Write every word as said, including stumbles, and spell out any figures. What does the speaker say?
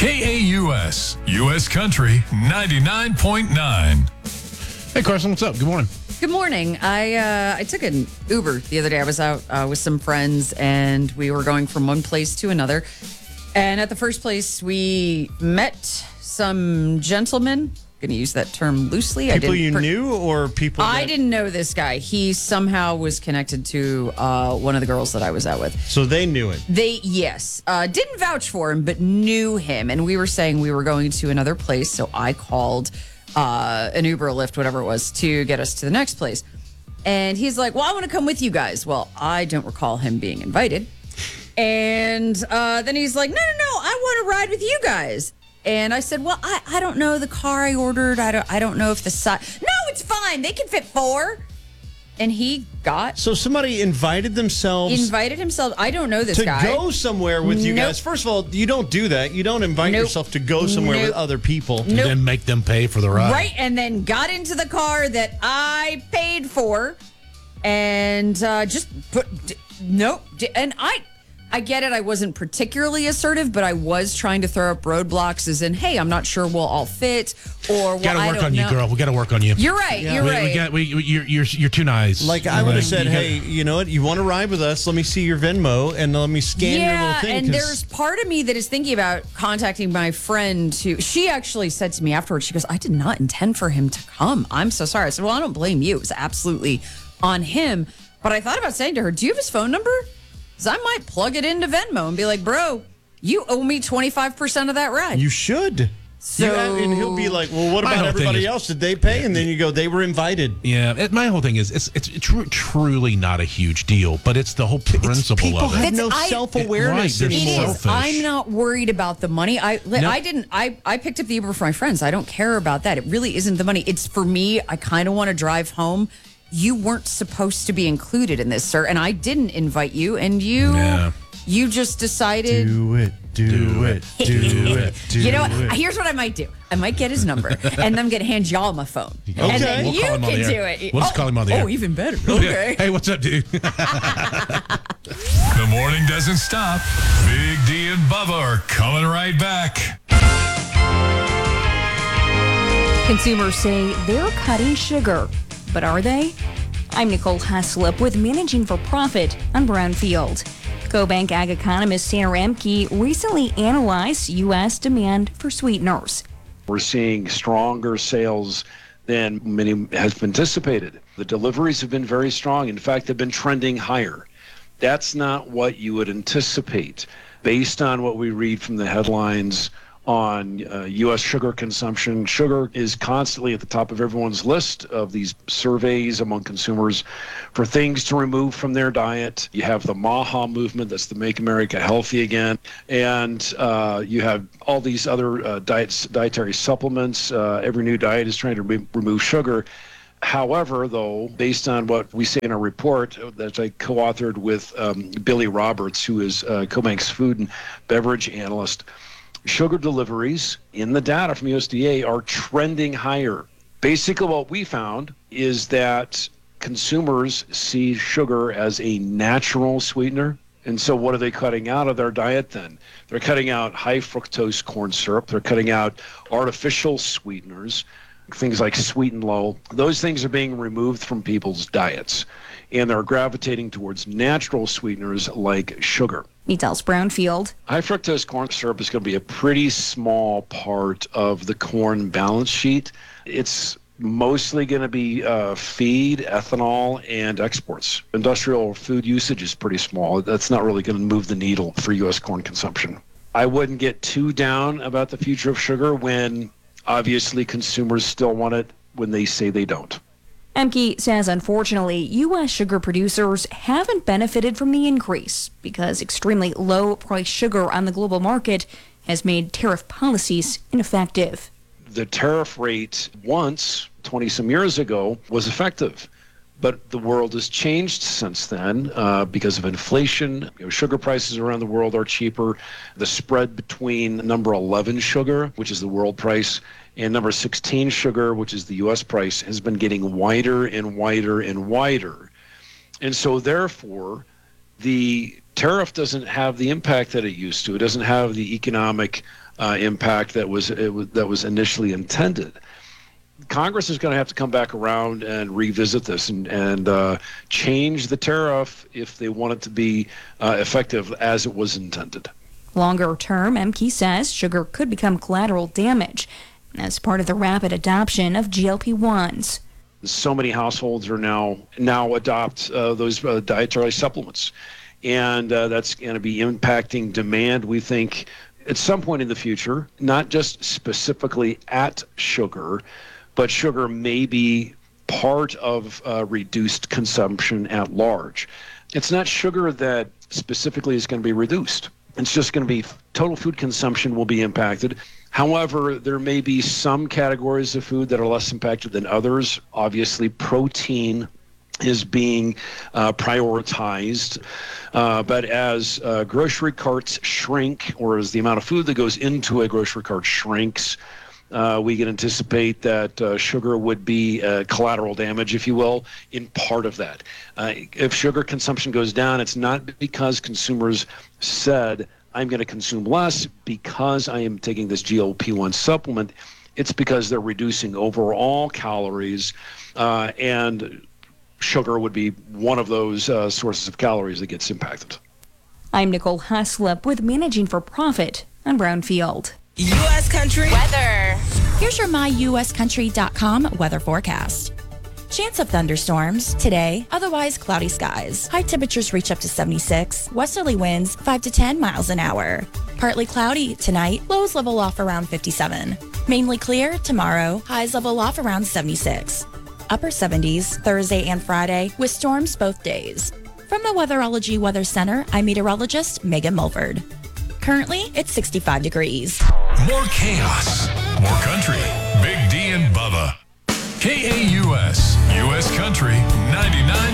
K A U S, U S Country ninety-nine point nine. Hey, Carson, what's up? Good morning. Good morning. I uh, I took an Uber the other day. I was out uh, with some friends, and we were going from one place to another. And at the first place, we met some gentlemen. Going to use that term loosely. People I didn't you per- knew or people that... I didn't know this guy. He somehow was connected to uh, one of the girls that I was out with. So they knew it. They, yes. Uh, didn't vouch for him, but knew him. And we were saying we were going to another place, so I called uh, an Uber, a Lyft, whatever it was, to get us to the next place. And he's like, well, I want to come with you guys. Well, I don't recall him being invited. And uh, then he's like, no, no, no, I want to ride with you guys. And I said, well, I, I don't know the car I ordered. I don't I don't know if the size. No, it's fine. They can fit four. And he got So somebody invited themselves invited himself. I don't know this to guy. go somewhere with you Nope. guys. First of all, you don't do that. You don't invite Nope. yourself to go somewhere Nope. with other people. And Nope. then make them pay for the ride. Right, and then got into the car that I paid for, and uh, just put d- nope. D- and I, I get it. I wasn't particularly assertive, but I was trying to throw up roadblocks, as in, hey, I'm not sure we'll all fit, or well, Got to I work don't on you, know. girl. We got to work on you. You're right. You're we, right. We got, we, we, you're, you're, you're too nice. Like, I would have Like, said, you got- hey, you know what? You want to ride with us? Let me see your Venmo and let me scan your little Yeah, thing. and 'cause- there's part of me that is thinking about contacting my friend who she actually said to me afterwards, she goes, I did not intend for him to come. I'm so sorry. I said, well, I don't blame you. It was absolutely on him. But I thought about saying to her, do you have his phone number? Because I might plug it into Venmo and be like, bro, you owe me twenty-five percent of that ride. You should. So- You- and he'll be like, well, what My about whole thing everybody is- else? Did they pay? And then you go, they were invited. Yeah, it, my whole thing is it's it's tru- truly not a huge deal, but it's the whole principle People of it. have no It's- I- self-awareness Right, It there's anymore. is. selfish. I'm not worried about the money. I No. I didn't. I I picked up the Uber for my friends. I don't care about that. It really isn't the money. It's for me. I kind of want to drive home. You weren't supposed to be included in this, sir, and I didn't invite you. And you, Yeah. you just decided. Do it, do, Do it, it, do do it, it. do You know what? it. Here's what I might do. I might get his number, and then I'm gonna hand y'all my phone, and then We'll you call him on can the do air. it. We'll just oh, call him on the oh, air. even better. Okay. Hey, what's up, dude? The morning doesn't stop. Big D and Bubba are coming right back. Consumers say they're cutting sugar, but are they? I'm Nicole Haslip with Managing for Profit on Brownfield. CoBank Ag economist Tanner Emke recently analyzed U S demand for sweeteners. We're seeing stronger sales than many has been anticipated. The deliveries have been very strong. In fact, they've been trending higher. That's not what you would anticipate based on what we read from the headlines on uh, U S sugar consumption. Sugar is constantly at the top of everyone's list of these surveys among consumers for things to remove from their diet. You have the MAHA movement, that's the Make America Healthy Again, and uh, you have all these other uh, diets, dietary supplements. Uh, every new diet is trying to re- remove sugar. However, though, based on what we say in our report that I co-authored with um, Billy Roberts, who is uh, CoBank's food and beverage analyst, sugar deliveries in the data from U S D A are trending higher. Basically, what we found is that consumers see sugar as a natural sweetener. And so what are they cutting out of their diet then? They're cutting out high fructose corn syrup. They're cutting out artificial sweeteners, things like Sweet and Low. Those things are being removed from people's diets, and they're gravitating towards natural sweeteners like sugar. He tells Brownfield. High fructose corn syrup is going to be a pretty small part of the corn balance sheet. It's mostly going to be uh, feed, ethanol, and exports. Industrial food usage is pretty small. That's not really going to move the needle for U S corn consumption. I wouldn't get too down about the future of sugar when obviously consumers still want it when they say they don't. Emke says, unfortunately, U S sugar producers haven't benefited from the increase because extremely low-priced sugar on the global market has made tariff policies ineffective. The tariff rate once, twenty-some years ago, was effective. But the world has changed since then uh, because of inflation. You know, sugar prices around the world are cheaper. The spread between number eleven sugar, which is the world price, and number sixteen sugar, which is the U S price, has been getting wider and wider and wider. And so therefore, the tariff doesn't have the impact that it used to. It doesn't have the economic uh, impact that was, it was that was initially intended. Congress is going to have to come back around and revisit this and, and uh, change the tariff if they want it to be uh, effective as it was intended. Longer term, Emke says sugar could become collateral damage as part of the rapid adoption of G L P ones. So many households are now now adopt uh, those uh, dietary supplements, and uh, that's going to be impacting demand, we think, at some point in the future, not just specifically at sugar, but sugar may be part of uh, reduced consumption at large. It's not sugar that specifically is going to be reduced. It's just going to be total food consumption will be impacted. However, there may be some categories of food that are less impacted than others. Obviously, protein is being uh, prioritized. Uh, but as uh, grocery carts shrink, or as the amount of food that goes into a grocery cart shrinks, Uh, we can anticipate that uh, sugar would be uh, collateral damage, if you will, in part of that. Uh, if sugar consumption goes down, it's not because consumers said, I'm going to consume less because I am taking this G L P one supplement. It's because they're reducing overall calories, uh, and sugar would be one of those uh, sources of calories that gets impacted. I'm Nicole Haslip with Managing for Profit on Brownfield. U S Country weather. Here's your my U S country dot com weather forecast. Chance of thunderstorms today, otherwise cloudy skies. High temperatures reach up to seventy-six. Westerly winds five to ten miles an hour. Partly cloudy tonight, lows level off around fifty-seven. Mainly clear tomorrow, highs level off around seventy-six. Upper seventies Thursday and Friday with storms both days. From the Weatherology Weather Center, I'm meteorologist Megan Mulford. Currently, it's sixty-five degrees. More chaos, more country. Big D and Bubba. K A U S, U S Country ninety-nine